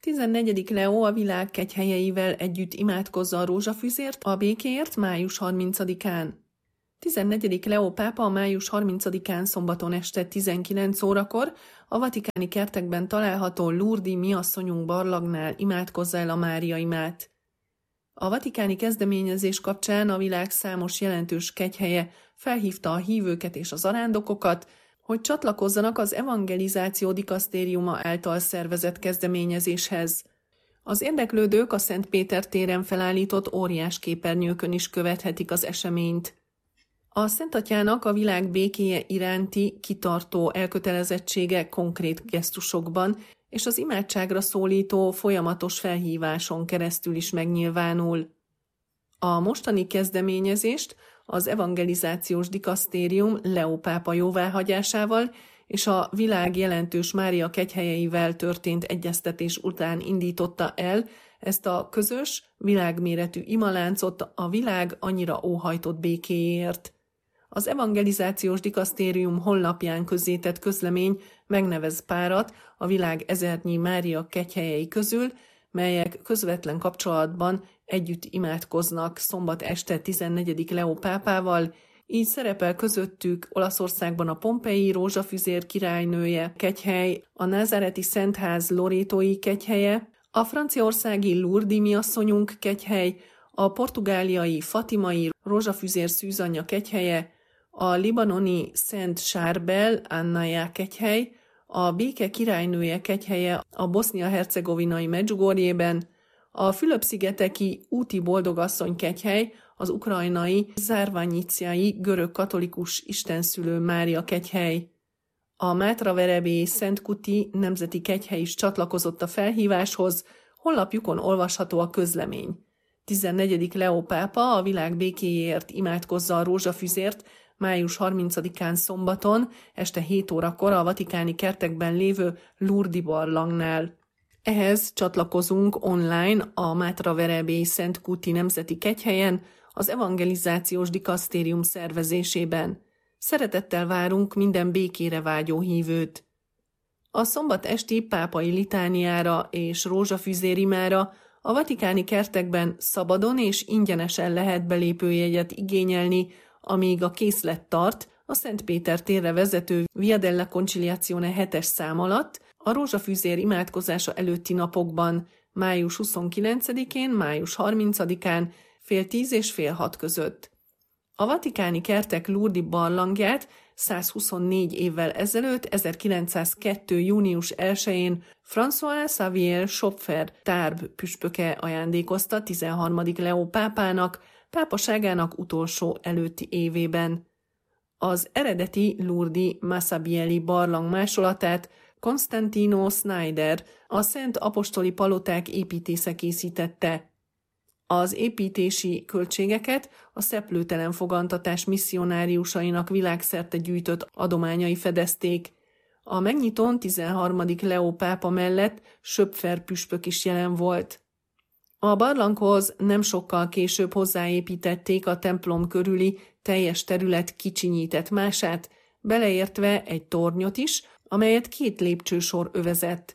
14. Leó a világ kegyhelyeivel együtt imádkozza a rózsafüzért a békéért május 30-án. 14. Leó pápa a május 30-án szombaton este 19 órakor a vatikáni kertekben található Lourdes Mi Asszonyunk barlangnál imádkozza el a Mária imát. A vatikáni kezdeményezés kapcsán a világ számos jelentős kegyhelye felhívta a hívőket és az zarándokokat, hogy csatlakozzanak az evangelizáció dikasztériuma által szervezett kezdeményezéshez. Az érdeklődők a Szent Péter téren felállított óriás képernyőkön is követhetik az eseményt. A Szent Atyának a világ békéje iránti kitartó elkötelezettsége konkrét gesztusokban és az imádságra szólító folyamatos felhíváson keresztül is megnyilvánul. A mostani kezdeményezést az evangelizációs dikasztérium Leó pápa jóváhagyásával és a világ jelentős Mária kegyhelyeivel történt egyeztetés után indította el, ezt a közös, világméretű imaláncot a világ annyira óhajtott békéért. Az evangelizációs dikasztérium honlapján közzétett közlemény megnevez párat a világ ezernyi Mária kegyhelyei közül, melyek közvetlen kapcsolatban együtt imádkoznak szombat este 14. Leó pápával, így szerepel közöttük Olaszországban a Pompei Rózsafüzér királynője kegyhely, a názáreti Szentház lorétói kegyhelye, a franciaországi Lourdes Mi Asszonyunk kegyhely, a portugáliai Fatimai Rózsafüzér szűzanyja kegyhelye, a libanoni Szent Sárbel Annája kegyhely, a Béke királynője kegyhelye a bosznia-hercegovinai Medjugorjében, a Fülöp-szigeteki Úti Boldogasszony kegyhely, az ukrajnai Zárványiciai görög katolikus istenszülő Mária kegyhely. A Mátraverebélyi Szent Kuti nemzeti kegyhely is csatlakozott a felhíváshoz, honlapjukon olvasható a közlemény. 14. Leó pápa a világ békéjéért imádkozza a rózsafüzért május 30-án szombaton este 7 órakor a vatikáni kertekben lévő Lourdes barlangnál. Ehhez csatlakozunk online a Mátraverebélyi Szent Kuti nemzeti kegyhelyen az evangelizációs dikasztérium szervezésében. Szeretettel várunk minden békére vágyó hívőt. A szombat esti pápai litániára és rózsafüzérimára a vatikáni kertekben szabadon és ingyenesen lehet belépőjegyet igényelni, amíg a készlet tart a Szent Péter térre vezető Via della Conciliazione 7-es szám alatt, a rózsafüzér imádkozása előtti napokban, május 29-én, május 30-án, fél 10 és fél 6 között. A vatikáni kertek Lourdes barlangját 124 évvel ezelőtt, 1902. június 1-én François Xavier Schopfer Tárb püspöke ajándékozta 13. Leó pápának, pápaságának utolsó előtti évében. Az eredeti Lourdes Massabielli barlang másolatát Constantino Snyder, a Szent Apostoli Paloták építésze készítette. Az építési költségeket a szeplőtelen fogantatás misszionáriusainak világszerte gyűjtött adományai fedezték. A megnyitón 13. Leó pápa mellett Schopfer püspök is jelen volt. A barlanghoz nem sokkal később hozzáépítették a templom körüli teljes terület kicsinyített mását, beleértve egy tornyot is, amelyet 2 lépcsősor övezett.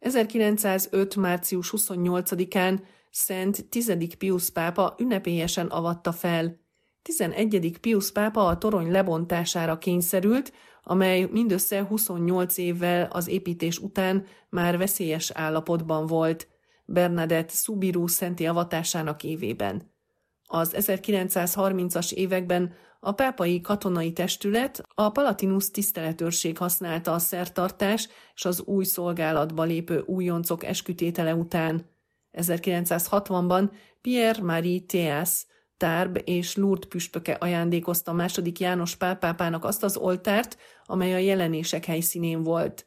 1905. március 28-án Szent 10. Piusz pápa ünnepélyesen avatta fel. 11. Piusz pápa a torony lebontására kényszerült, amely mindössze 28 évvel az építés után már veszélyes állapotban volt, Bernadette Soubirous szenti avatásának évében. Az 1930-as években a pápai katonai testület, a Palatinus tiszteletőrség használta a szertartás és az új szolgálatba lépő újoncok eskütétele után. 1960-ban Pierre-Marie Théas, Tárb és Lourdes püspöke ajándékozta II. János Pál pápának azt az oltárt, amely a jelenések helyszínén volt.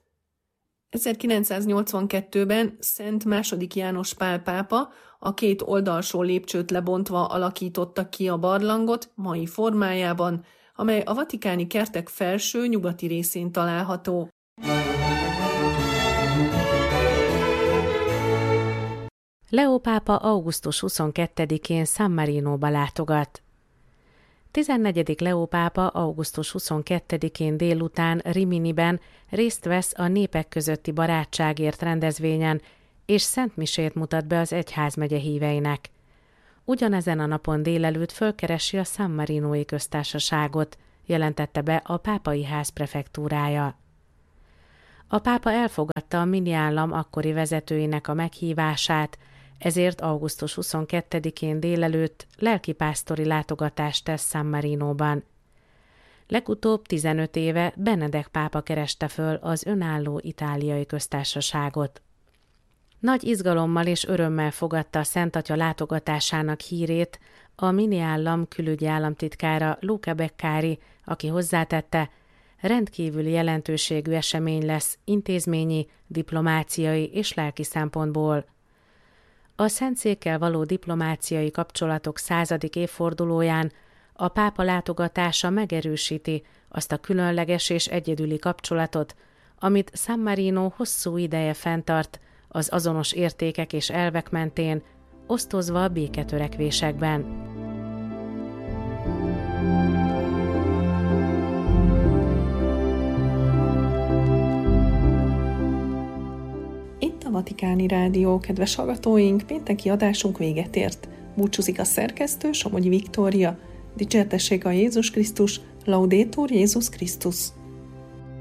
1982-ben Szent II. János Pál pápa a 2 oldalsó lépcsőt lebontva alakította ki a barlangot mai formájában, amely a vatikáni kertek felső nyugati részén található. Leó pápa augusztus 22-én San Marinóba látogat. 14. Leó pápa augusztus 22-én délután Riminiben részt vesz a Népek közötti barátságért rendezvényen, és szentmisét mutat be az egyházmegye híveinek. Ugyanezen a napon délelőtt fölkeresi a San Marinói köztársaságot, jelentette be a pápai ház prefektúrája. A pápa elfogadta a miniállam akkori vezetőinek a meghívását, ezért augusztus 22-én délelőtt lelkipásztori látogatást tesz San Marinóban. Legutóbb 15 éve Benedek pápa kereste föl az önálló itáliai köztársaságot. Nagy izgalommal és örömmel fogadta a Szent Atya látogatásának hírét a miniállam külügyi államtitkára Luca Beccari, aki hozzátette, rendkívüli jelentőségű esemény lesz intézményi, diplomáciai és lelki szempontból. A Szentszékkel való diplomáciai kapcsolatok 100. évfordulóján a pápa látogatása megerősíti azt a különleges és egyedüli kapcsolatot, amit San Marino hosszú ideje fenntart az azonos értékek és elvek mentén, osztozva a béketörekvésekben. Itt a Vatikáni Rádió, kedves hallgatóink, pénteki adásunk véget ért. Búcsúzik a szerkesztő, Somogyi Viktória. Dicsértessék a Jézus Krisztus, Laudetur Jézus Krisztus.